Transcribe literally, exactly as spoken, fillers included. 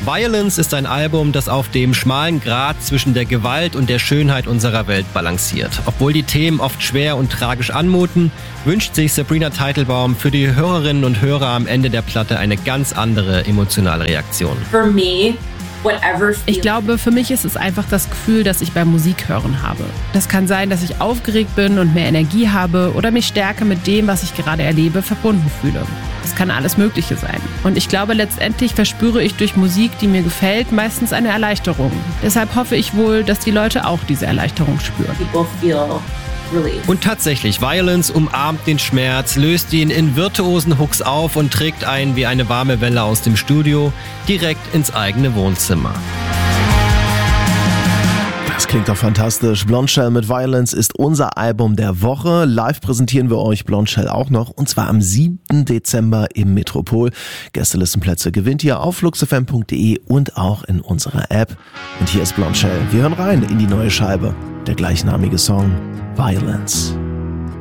Violence ist ein Album, das auf dem schmalen Grat zwischen der Gewalt und der Schönheit unserer Welt balanciert. Obwohl die Themen oft schwer und tragisch anmuten, wünscht sich Sabrina Teitelbaum für die Hörerinnen und Hörer am Ende der Platte eine ganz andere emotionale Reaktion. For me, Ich glaube, für mich ist es einfach das Gefühl, das ich beim Musikhören habe. Das kann sein, dass ich aufgeregt bin und mehr Energie habe oder mich stärker mit dem, was ich gerade erlebe, verbunden fühle. Das kann alles Mögliche sein. Und ich glaube, letztendlich verspüre ich durch Musik, die mir gefällt, meistens eine Erleichterung. Deshalb hoffe ich wohl, dass die Leute auch diese Erleichterung spüren. people feel relief. Und tatsächlich, Violence umarmt den Schmerz, löst ihn in virtuosen Hooks auf und trägt einen wie eine warme Welle aus dem Studio direkt ins eigene Wohnzimmer. Das klingt doch fantastisch. Blondshell mit Violence ist unser Album der Woche. Live präsentieren wir euch Blondshell auch noch, und zwar am siebten Dezember im Metropol. Gästelistenplätze gewinnt ihr auf flux f m punkt d e und auch in unserer App. Und hier ist Blondshell. Wir hören rein in die neue Scheibe. Der gleichnamige Song Violence.